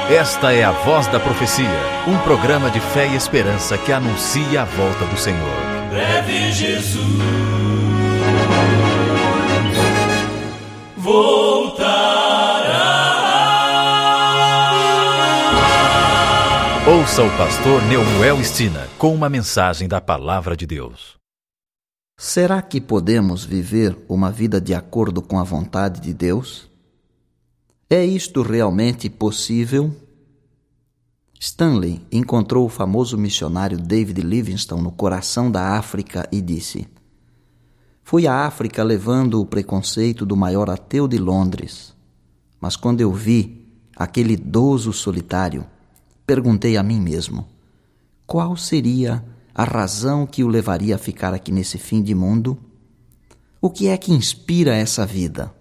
Esta é a Voz da Profecia, um programa de fé e esperança que anuncia a volta do Senhor. Breve Jesus voltará. Ouça o pastor Neumuel Stina com uma mensagem da Palavra de Deus. Será que podemos viver uma vida de acordo com a vontade de Deus? É isto realmente possível? Stanley encontrou o famoso missionário David Livingstone no coração da África e disse: "Fui à África levando o preconceito do maior ateu de Londres, mas quando eu vi aquele idoso solitário, perguntei a mim mesmo, qual seria a razão que o levaria a ficar aqui nesse fim de mundo? O que é que inspira essa vida?"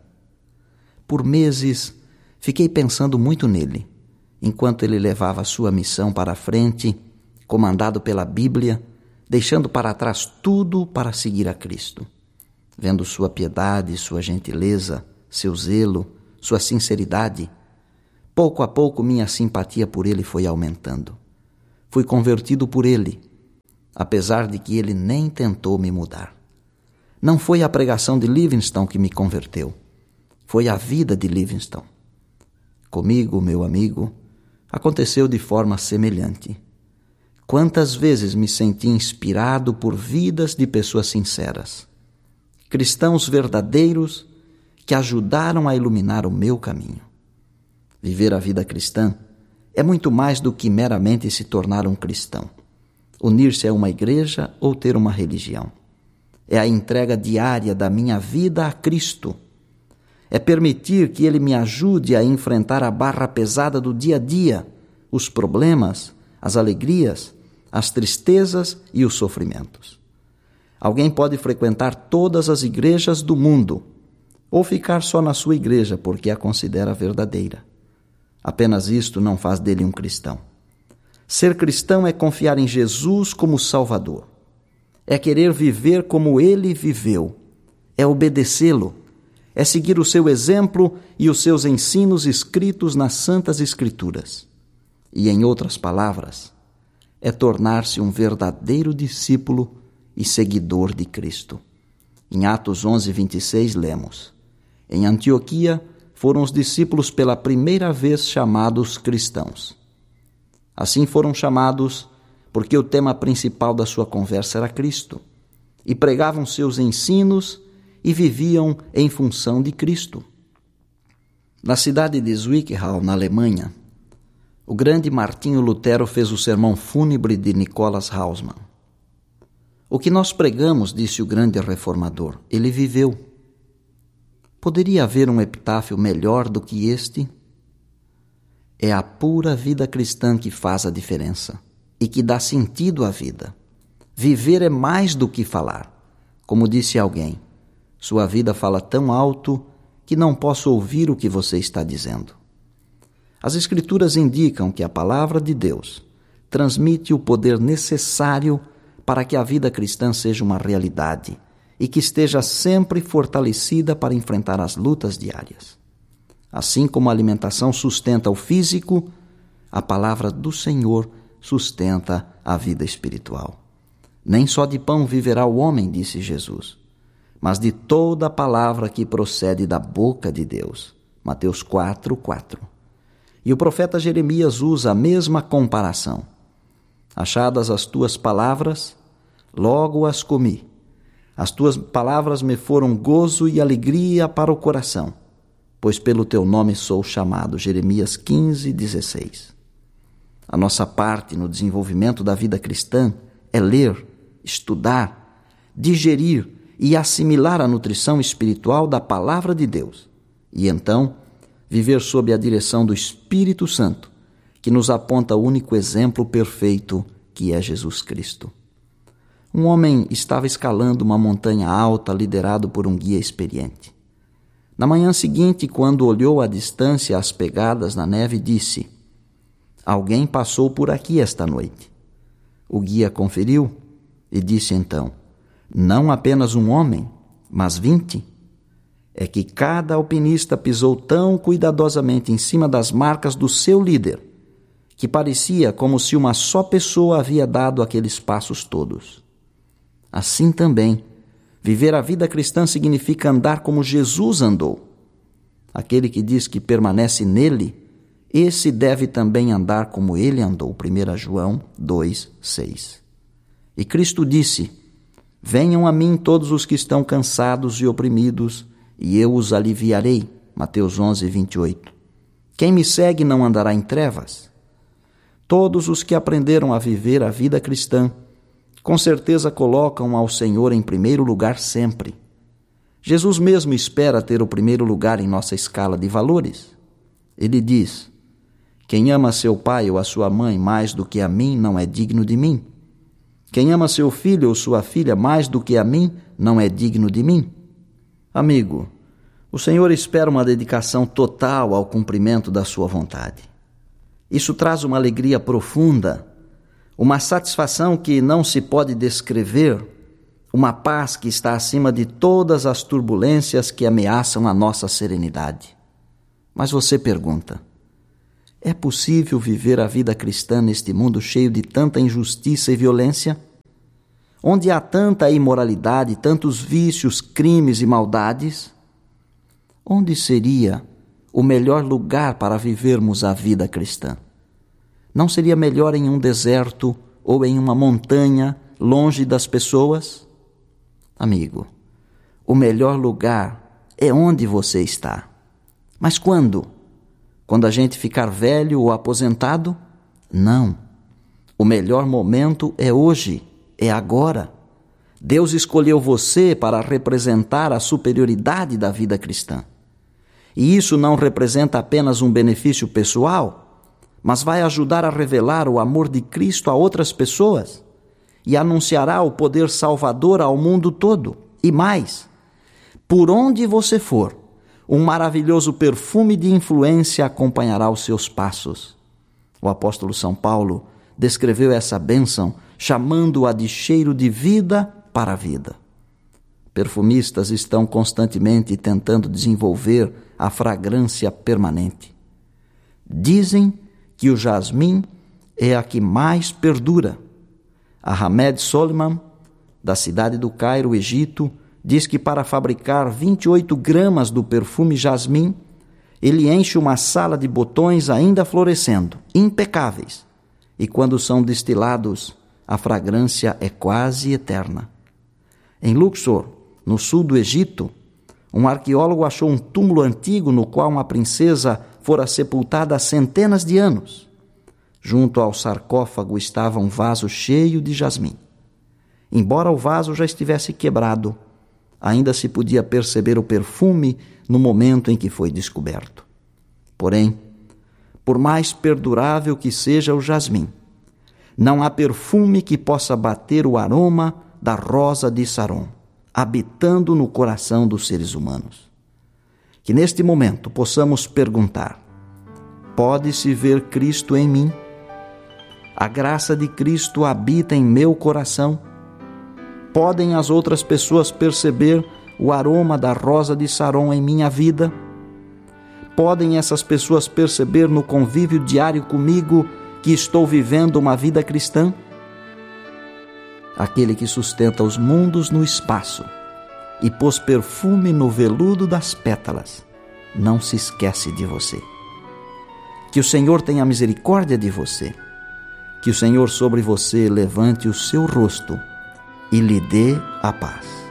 Por meses, fiquei pensando muito nele, enquanto ele levava a sua missão para a frente, comandado pela Bíblia, deixando para trás tudo para seguir a Cristo. Vendo sua piedade, sua gentileza, seu zelo, sua sinceridade, pouco a pouco minha simpatia por ele foi aumentando. Fui convertido por ele, apesar de que ele nem tentou me mudar. Não foi a pregação de Livingstone que me converteu, foi a vida de Livingstone. Comigo, meu amigo, aconteceu de forma semelhante. Quantas vezes me senti inspirado por vidas de pessoas sinceras, cristãos verdadeiros que ajudaram a iluminar o meu caminho. Viver a vida cristã é muito mais do que meramente se tornar um cristão, unir-se a uma igreja ou ter uma religião. É a entrega diária da minha vida a Cristo. É permitir que Ele me ajude a enfrentar a barra pesada do dia a dia, os problemas, as alegrias, as tristezas e os sofrimentos. Alguém pode frequentar todas as igrejas do mundo ou ficar só na sua igreja porque a considera verdadeira. Apenas isto não faz dele um cristão. Ser cristão é confiar em Jesus como Salvador. É querer viver como Ele viveu. É obedecê-lo. É seguir o seu exemplo e os seus ensinos escritos nas Santas Escrituras. E, em outras palavras, é tornar-se um verdadeiro discípulo e seguidor de Cristo. Em Atos 11:26 lemos: "Em Antioquia foram os discípulos pela primeira vez chamados cristãos. Assim foram chamados porque o tema principal da sua conversa era Cristo, e pregavam seus ensinos e viviam em função de Cristo." Na cidade de Zwickau, na Alemanha, o grande Martinho Lutero fez o sermão fúnebre de Nikolaus Hausmann. "O que nós pregamos", disse o grande reformador, "ele viveu." Poderia haver um epitáfio melhor do que este? É a pura vida cristã que faz a diferença e que dá sentido à vida. Viver é mais do que falar. Como disse alguém, sua vida fala tão alto que não posso ouvir o que você está dizendo. As Escrituras indicam que a palavra de Deus transmite o poder necessário para que a vida cristã seja uma realidade e que esteja sempre fortalecida para enfrentar as lutas diárias. Assim como a alimentação sustenta o físico, a palavra do Senhor sustenta a vida espiritual. "Nem só de pão viverá o homem", disse Jesus, "mas de toda a palavra que procede da boca de Deus." Mateus 4:4. E o profeta Jeremias usa a mesma comparação. "Achadas as tuas palavras, logo as comi. As tuas palavras me foram gozo e alegria para o coração, pois pelo teu nome sou chamado." Jeremias 15:16. A nossa parte no desenvolvimento da vida cristã é ler, estudar, digerir e assimilar a nutrição espiritual da palavra de Deus. E então, viver sob a direção do Espírito Santo, que nos aponta o único exemplo perfeito, que é Jesus Cristo. Um homem estava escalando uma montanha alta, liderado por um guia experiente. Na manhã seguinte, quando olhou à distância as pegadas na neve, disse: "Alguém passou por aqui esta noite." O guia conferiu e disse então: "Não apenas um homem, mas 20. É que cada alpinista pisou tão cuidadosamente em cima das marcas do seu líder, que parecia como se uma só pessoa havia dado aqueles passos todos. Assim também, viver a vida cristã significa andar como Jesus andou. Aquele que diz que permanece nele, esse deve também andar como ele andou. 1 João 2:6. E Cristo disse: venham a mim todos os que estão cansados e oprimidos, e eu os aliviarei. Mateus 11:28. Quem me segue não andará em trevas. Todos os que aprenderam a viver a vida cristã, com certeza colocam ao Senhor em primeiro lugar sempre. Jesus mesmo espera ter o primeiro lugar em nossa escala de valores. Ele diz: quem ama seu pai ou a sua mãe mais do que a mim não é digno de mim. Quem ama seu filho ou sua filha mais do que a mim não é digno de mim. Amigo, o Senhor espera uma dedicação total ao cumprimento da sua vontade. Isso traz uma alegria profunda, uma satisfação que não se pode descrever, uma paz que está acima de todas as turbulências que ameaçam a nossa serenidade. Mas você pergunta: é possível viver a vida cristã neste mundo cheio de tanta injustiça e violência? Onde há tanta imoralidade, tantos vícios, crimes e maldades? Onde seria o melhor lugar para vivermos a vida cristã? Não seria melhor em um deserto ou em uma montanha, longe das pessoas? Amigo, o melhor lugar é onde você está. Mas quando? Quando a gente ficar velho ou aposentado? Não. O melhor momento é hoje, é agora. Deus escolheu você para representar a superioridade da vida cristã. E isso não representa apenas um benefício pessoal, mas vai ajudar a revelar o amor de Cristo a outras pessoas e anunciará o poder salvador ao mundo todo. E mais, por onde você for, um maravilhoso perfume de influência acompanhará os seus passos. O apóstolo São Paulo descreveu essa bênção chamando-a de cheiro de vida para a vida. Perfumistas estão constantemente tentando desenvolver a fragrância permanente. Dizem que o jasmim é a que mais perdura. Ahmed Soliman, da cidade do Cairo, Egito, diz que para fabricar 28 gramas do perfume jasmim, ele enche uma sala de botões ainda florescendo, impecáveis, e quando são destilados, a fragrância é quase eterna. Em Luxor, no sul do Egito, um arqueólogo achou um túmulo antigo no qual uma princesa fora sepultada há centenas de anos. Junto ao sarcófago estava um vaso cheio de jasmim. Embora o vaso já estivesse quebrado, ainda se podia perceber o perfume no momento em que foi descoberto. Porém, por mais perdurável que seja o jasmim, não há perfume que possa bater o aroma da rosa de Saron, habitando no coração dos seres humanos. Que neste momento possamos perguntar: pode-se ver Cristo em mim? A graça de Cristo habita em meu coração? Podem as outras pessoas perceber o aroma da rosa de Saron em minha vida? Podem essas pessoas perceber no convívio diário comigo que estou vivendo uma vida cristã? Aquele que sustenta os mundos no espaço e pôs perfume no veludo das pétalas, não se esquece de você. Que o Senhor tenha misericórdia de você. Que o Senhor sobre você levante o seu rosto e lhe dê a paz.